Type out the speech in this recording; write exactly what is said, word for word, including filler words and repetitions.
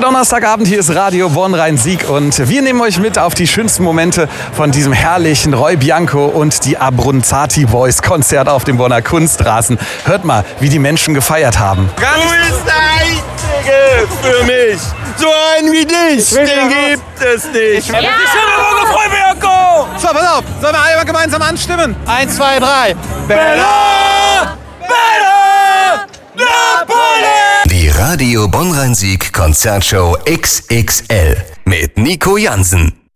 Donnerstagabend, hier ist Radio Bonn-Rhein-Sieg und wir nehmen euch mit auf die schönsten Momente von diesem herrlichen Roy Bianco und die Abronzati Boys Konzert auf dem Bonner Kunstrasen. Hört mal, wie die Menschen gefeiert haben. Du bist der Einzige für mich. So einen wie dich, den gibt es nicht. Ja. Roy Bianco! So, pass auf, sollen wir einmal gemeinsam anstimmen? Eins, zwei, drei. Bella! Bella! Napoli! Die Radio Bonn-Rhein-Sieg Konzertshow X X L mit Nico Jansen.